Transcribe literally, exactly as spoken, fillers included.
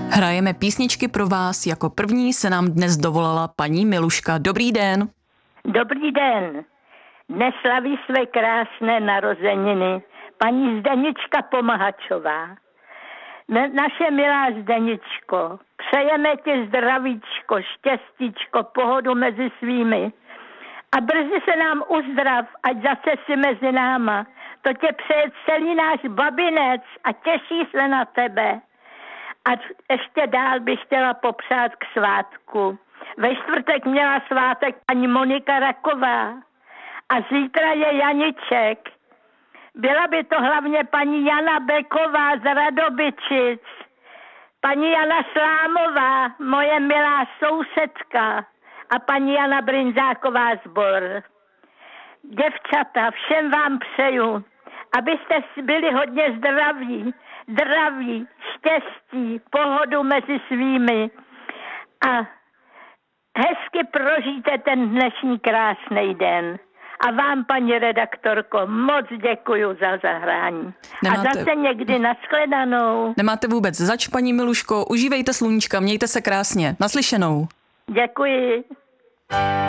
Hrajeme písničky pro vás. Jako první se nám dnes dovolala paní Miluška. Dobrý den. Dobrý den. Dnes slaví své krásné narozeniny paní Zdenička Pomahačová. Naše milá Zdeničko, přejeme ti zdravíčko, štěstíčko, pohodu mezi svými. A brzy se nám uzdrav, ať zase si mezi náma. To tě přeje celý náš babinec a těší se na tebe. A ještě dál bych chtěla popřát k svátku. Ve čtvrtek měla svátek paní Monika Raková a zítra je Janiček. Byla by to hlavně paní Jana Beková z Radobyčic, paní Jana Slámová, moje milá sousedka, a paní Jana Brinzáková z Bor. Děvčata, všem vám přeju, abyste byli hodně zdraví, zdraví, štěstí, pohodu mezi svými a hezky prožijte ten dnešní krásný den. A vám, paní redaktorko, moc děkuju za zahrání. Nemáte... A zase někdy nashledanou. Nemáte vůbec zač, paní Miluško. Užívejte sluníčka, mějte se krásně. Naslyšenou. Děkuji.